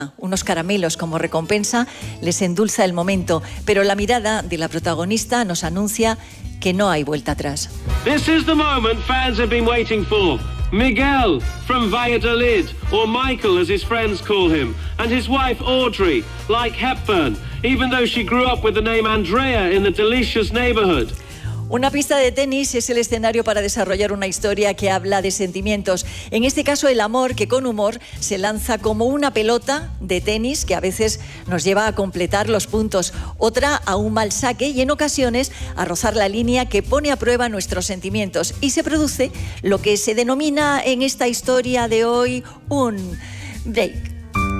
unos caramelos como recompensa, les endulza el momento, pero la mirada de la protagonista nos anuncia que no hay vuelta atrás. This is the moment fans have been waiting for. Miguel from Valladolid, or Michael as his friends call him, and his wife Audrey, like Hepburn, even though she grew up with the name Andrea in the delicious neighborhood. Una pista de tenis es el escenario para desarrollar una historia que habla de sentimientos. En este caso, el amor que con humor se lanza como una pelota de tenis que a veces nos lleva a completar los puntos, otra a un mal saque y en ocasiones a rozar la línea que pone a prueba nuestros sentimientos. Y se produce lo que se denomina en esta historia de hoy un break.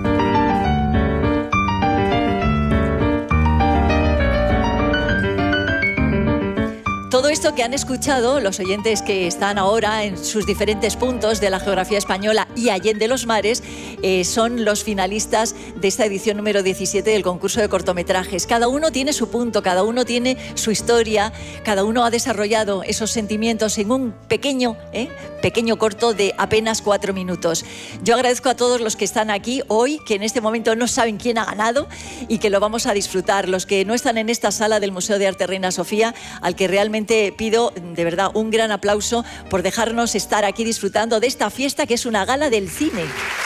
Todo esto que han escuchado los oyentes que están ahora en sus diferentes puntos de la geografía española y allende los mares son los finalistas de esta edición número 17 del concurso de cortometrajes. Cada uno tiene su punto, cada uno tiene su historia, cada uno ha desarrollado esos sentimientos en un pequeño corto de apenas 4 minutos. Yo agradezco a todos los que están aquí hoy, que en este momento no saben quién ha ganado y que lo vamos a disfrutar. Los que no están en esta sala del Museo de Arte Reina Sofía, al que realmente pido de verdad un gran aplauso por dejarnos estar aquí disfrutando de esta fiesta que es una gala del cine.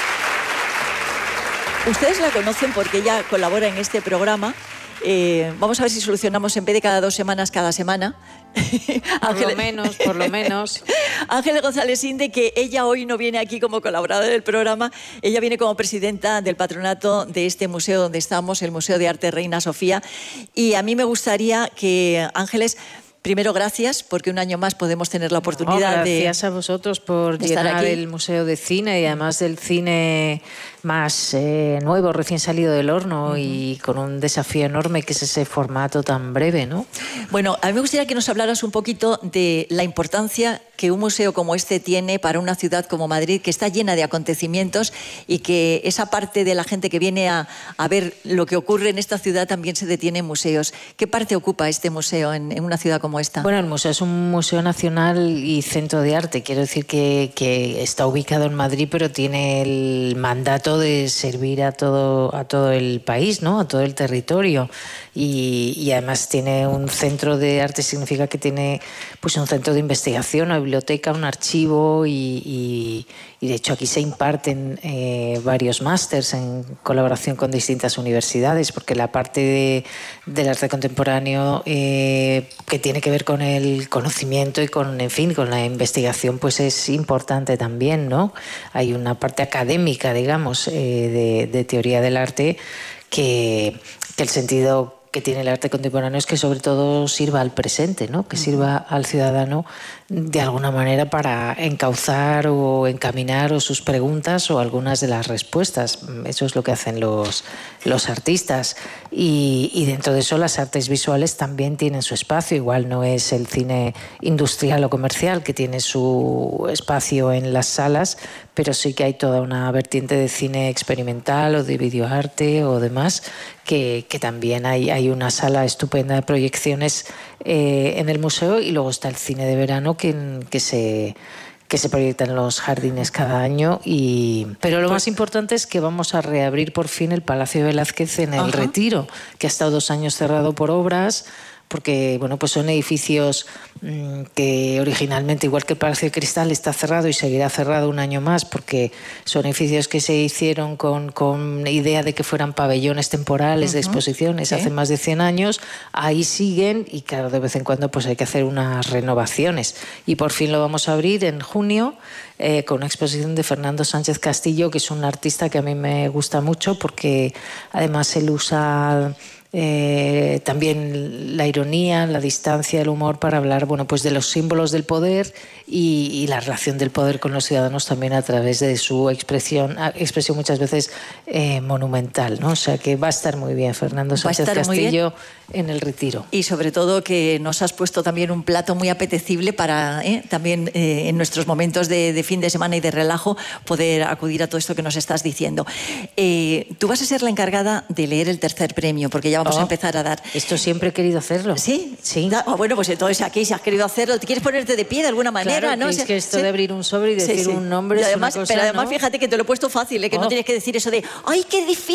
Ustedes la conocen porque ella colabora en este programa. Vamos a ver si solucionamos en vez de cada 2 semanas, cada semana. Por lo menos. Ángeles González Inde, que ella hoy no viene aquí como colaboradora del programa, ella viene como presidenta del patronato de este museo donde estamos, el Museo de Arte Reina Sofía. Y a mí me gustaría que, Ángeles, primero, gracias, porque un año más podemos tener la oportunidad gracias a vosotros por llenar el Museo de Cine y además del cine más nuevo, recién salido del horno y con un desafío enorme que es ese formato tan breve, ¿no? Bueno, a mí me gustaría que nos hablaras un poquito de la importancia que un museo como este tiene para una ciudad como Madrid, que está llena de acontecimientos y que esa parte de la gente que viene a ver lo que ocurre en esta ciudad también se detiene en museos. ¿Qué parte ocupa este museo en una ciudad como esta? Bueno, el museo es un museo nacional y centro de arte. Quiero decir que está ubicado en Madrid, pero tiene el mandato de servir a todo el país, ¿no? A todo el territorio. Y además tiene un centro de arte, significa que tiene pues un centro de investigación, una biblioteca, un archivo y de hecho aquí se imparten varios másters en colaboración con distintas universidades, porque la parte del arte contemporáneo que tiene que ver con el conocimiento y con la investigación, pues es importante también, ¿no? Hay una parte académica, digamos, de teoría del arte que el sentido que tiene el arte contemporáneo es que sobre todo sirva al presente, ¿no? Que sirva al ciudadano de alguna manera para encauzar o encaminar o sus preguntas o algunas de las respuestas. Eso es lo que hacen los artistas y dentro de eso las artes visuales también tienen su espacio. Igual no es el cine industrial o comercial que tiene su espacio en las salas, pero sí que hay toda una vertiente de cine experimental o de videoarte o demás que también hay una sala estupenda de proyecciones en el museo y luego está el cine de verano que se proyecta en los jardines cada año. Pero lo más importante es que vamos a reabrir por fin el Palacio de Velázquez en el Retiro, que ha estado 2 años cerrado por obras, porque bueno, pues son edificios que originalmente, igual que el Palacio de Cristal, está cerrado y seguirá cerrado un año más, porque son edificios que se hicieron con idea de que fueran pabellones temporales de exposiciones hace más de 100 años. Ahí siguen y claro, de vez en cuando pues hay que hacer unas renovaciones. Y por fin lo vamos a abrir en junio con una exposición de Fernando Sánchez Castillo, que es un artista que a mí me gusta mucho porque además él usa también la ironía, la distancia, el humor para hablar, bueno, pues de los símbolos del poder y la relación del poder con los ciudadanos también a través de su expresión muchas veces monumental, ¿no? O sea que va a estar muy bien Fernando Sánchez Castillo en el Retiro. Y sobre todo que nos has puesto también un plato muy apetecible para también en nuestros momentos de fin de semana y de relajo poder acudir a todo esto que nos estás diciendo. Tú vas a ser la encargada de leer el tercer premio, porque ya vamos a empezar a dar. Esto siempre he querido hacerlo. ¿Sí? Sí. Bueno, pues entonces aquí si has querido hacerlo, ¿te quieres ponerte de pie de alguna manera? Claro, ¿no? es que esto de abrir un sobre y decir un nombre y además, es una cosa, pero además ¿no? fíjate que te lo he puesto fácil, que no tienes que decir eso de ¡ay, qué difícil!